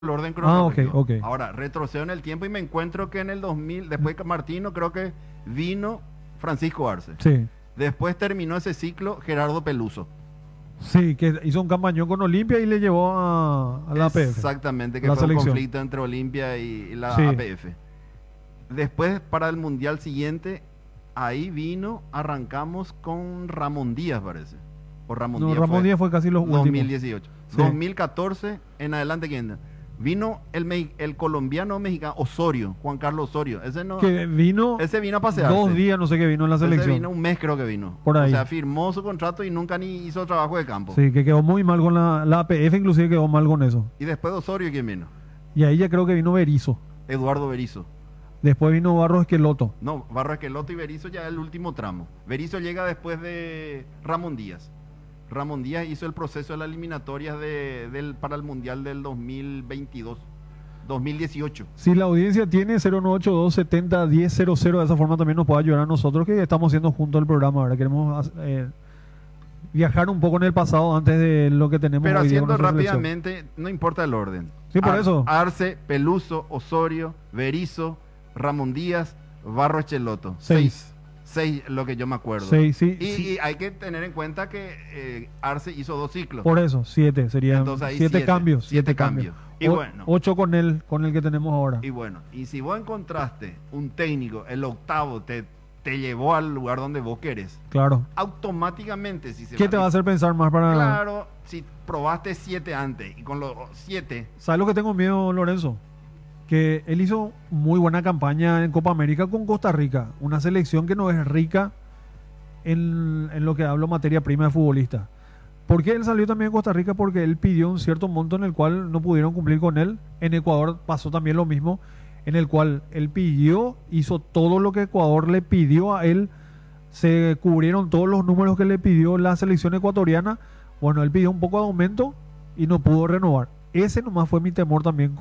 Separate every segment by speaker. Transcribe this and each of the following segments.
Speaker 1: el orden
Speaker 2: Ah, ok,
Speaker 1: cronológico.
Speaker 2: ok.
Speaker 1: Ahora, retrocedo en el tiempo y me encuentro que en el 2000, después de Martino, creo que vino Francisco Arce.
Speaker 2: Sí,
Speaker 1: Después terminó ese ciclo Gerardo Peluso.
Speaker 2: sí, que hizo un campañón con Olimpia y le llevó a la APF,
Speaker 1: Exactamente,
Speaker 2: a
Speaker 1: que
Speaker 2: la
Speaker 1: fue un
Speaker 2: selección.
Speaker 1: conflicto entre Olimpia y la
Speaker 2: Sí,
Speaker 1: APF. Después, para el mundial siguiente, ahí vino, arrancamos con Ramón Díaz, parece. O Ramón
Speaker 2: no,
Speaker 1: Díaz
Speaker 2: Ramón
Speaker 1: fue
Speaker 2: Díaz fue casi los últimos.
Speaker 1: 2018.
Speaker 2: Sí,
Speaker 1: 2014, en adelante, ¿quién? Vino el colombiano mexicano Osorio, Juan Carlos Osorio. Ese no,
Speaker 2: que vino
Speaker 1: ese vino a
Speaker 2: 2 días,
Speaker 1: pasearse.
Speaker 2: no sé qué vino en la
Speaker 1: Ese vino
Speaker 2: selección,
Speaker 1: un mes, creo que vino.
Speaker 2: por
Speaker 1: O
Speaker 2: ahí.
Speaker 1: sea, firmó su contrato y nunca ni hizo trabajo de campo.
Speaker 2: Sí, que quedó muy mal con la APF, inclusive quedó mal con eso.
Speaker 1: Y después de Osorio, ¿quién vino?
Speaker 2: Y ahí ya creo que vino Berizzo.
Speaker 1: Eduardo Berizzo.
Speaker 2: Después vino Barros Esqueloto.
Speaker 1: No, Barro Esqueloto y Berizzo ya es el último tramo. Berizzo llega después de Ramón Díaz. Ramón Díaz hizo el proceso de las eliminatorias para el Mundial del 2022, 2018.
Speaker 2: Si la audiencia tiene 0982701000, de esa forma también nos puede ayudar a nosotros que estamos haciendo junto al programa. Ahora queremos viajar un poco en el pasado antes de lo que tenemos
Speaker 1: Pero
Speaker 2: hoy día con
Speaker 1: haciendo
Speaker 2: nuestra selección.
Speaker 1: rápidamente, no importa el orden.
Speaker 2: Sí, por eso.
Speaker 1: Arce, Peluso, Osorio, Berizzo, Ramón Díaz, Barro Esqueloto.
Speaker 2: 6.
Speaker 1: Seis, lo que yo me acuerdo.
Speaker 2: 6, sí,
Speaker 1: Y,
Speaker 2: sí.
Speaker 1: y hay que tener en cuenta que Arce hizo 2 ciclos.
Speaker 2: Por eso, 7. Serían
Speaker 1: Entonces ahí
Speaker 2: 7 cambios.
Speaker 1: 7
Speaker 2: 7
Speaker 1: cambios. Y bueno.
Speaker 2: 8 con el que tenemos ahora.
Speaker 1: Y bueno, y si vos encontraste un técnico, el octavo, te llevó al lugar donde vos querés,
Speaker 2: Claro.
Speaker 1: automáticamente, si se
Speaker 2: ¿Qué te va a hacer pensar más para...?
Speaker 1: Claro, si probaste 7 antes y con los 7,
Speaker 2: ¿Sabes lo que tengo miedo, Lorenzo? Que él hizo muy buena campaña en Copa América con Costa Rica, una selección que no es rica en lo que hablo materia prima de futbolista. ¿Por qué él salió también de Costa Rica? Porque él pidió un cierto monto en el cual no pudieron cumplir con él. En Ecuador pasó también lo mismo, en el cual él pidió, hizo todo lo que Ecuador le pidió a él, se cubrieron todos los números que le pidió la selección ecuatoriana. Bueno, él pidió un poco de aumento y no pudo renovar. Ese nomás fue mi temor también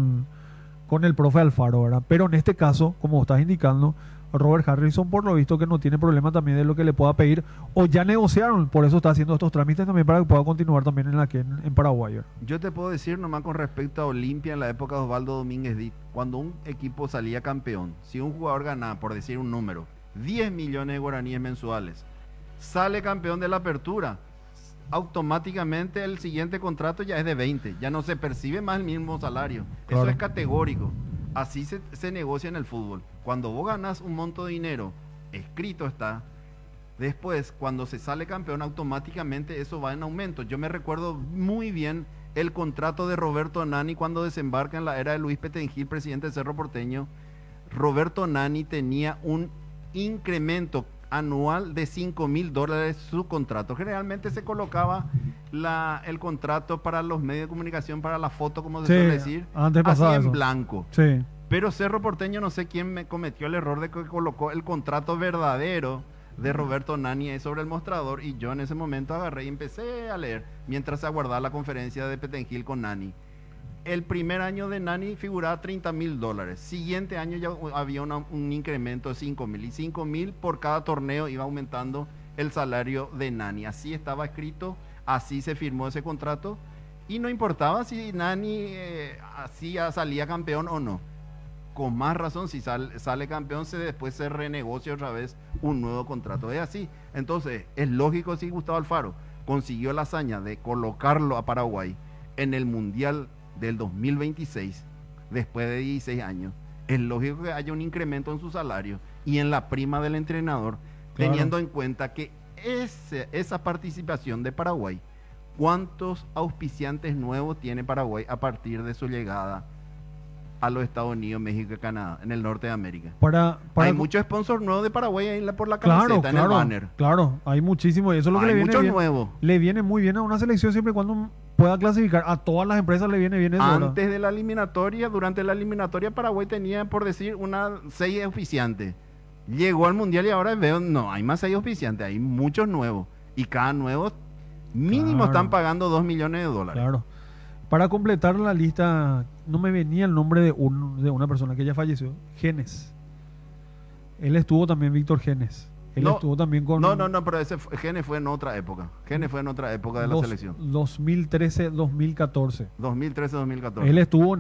Speaker 2: con el profe Alfaro, ¿verdad? Pero en este caso, como estás indicando, Robert Harrison, por lo visto que no tiene problema también de lo que le pueda pedir, o ya negociaron, por eso está haciendo estos trámites también para que pueda continuar también aquí en Paraguay, ¿verdad?
Speaker 1: yo te puedo decir nomás con respecto a Olimpia en la época de Osvaldo Domínguez Dit, cuando un equipo salía campeón, si un jugador ganaba, por decir un número, 10 millones de guaraníes mensuales, sale campeón de la apertura, automáticamente el siguiente contrato ya es de 20, ya no se percibe más el mismo salario.
Speaker 2: Claro.
Speaker 1: Eso es categórico. Así se negocia en el fútbol. Cuando vos ganas un monto de dinero, escrito está, después cuando se sale campeón automáticamente eso va en aumento. Yo me recuerdo muy bien el contrato de Roberto Nani cuando desembarca en la era de Luis Petengil, presidente de Cerro Porteño. Roberto Nani tenía un incremento anual de $5,000 su contrato. Generalmente se colocaba el contrato para los medios de comunicación, para la foto, como se
Speaker 2: Sí,
Speaker 1: suele decir,
Speaker 2: antes
Speaker 1: así
Speaker 2: pasaba
Speaker 1: en
Speaker 2: eso.
Speaker 1: blanco.
Speaker 2: Sí,
Speaker 1: Pero Cerro Porteño, no sé quién me cometió el error de que colocó el contrato verdadero de Roberto Nani ahí sobre el mostrador y yo en ese momento agarré y empecé a leer mientras se aguardaba la conferencia de Petengil con Nani. El primer año de Nani figuraba $30,000. Siguiente año ya había un incremento de 5,000 y 5,000 por cada torneo iba aumentando el salario de Nani. Así estaba escrito, así se firmó ese contrato y no importaba si Nani salía campeón o no. Con más razón, si sale campeón, después se renegocia otra vez un nuevo contrato. Es así. Entonces, es lógico si Gustavo Alfaro consiguió la hazaña de colocarlo a Paraguay en el Mundial del 2026, después de 16 años, es lógico que haya un incremento en su salario y en la prima del entrenador,
Speaker 2: claro.
Speaker 1: teniendo en cuenta que esa participación de Paraguay, ¿cuántos auspiciantes nuevos tiene Paraguay a partir de su llegada a los Estados Unidos, México y Canadá, en el norte de América? Hay muchos sponsors nuevos de Paraguay ahí por la camiseta, en el banner.
Speaker 2: Claro, hay muchísimo y eso es lo que
Speaker 1: Hay
Speaker 2: le viene
Speaker 1: muchos
Speaker 2: bien.
Speaker 1: nuevos.
Speaker 2: Le viene muy bien a una selección siempre y cuando pueda clasificar. A todas las empresas le viene bien eso, ¿verdad?
Speaker 1: Antes de la eliminatoria, durante la eliminatoria, Paraguay tenía, por decir, 6 auspiciantes. Llegó al Mundial y ahora veo, no, hay más 6 auspiciantes, hay muchos nuevos. Y cada nuevo mínimo
Speaker 2: Claro.
Speaker 1: están pagando $2 millones.
Speaker 2: Claro. Para completar la lista, no me venía el nombre de una persona que ya falleció, Genes. Él estuvo también, Víctor Genes. Él
Speaker 1: No,
Speaker 2: estuvo también con
Speaker 1: no, pero Gene fue en otra época. Gene fue en otra época de la selección.
Speaker 2: 2013-2014.
Speaker 1: 2013-2014.
Speaker 2: Él estuvo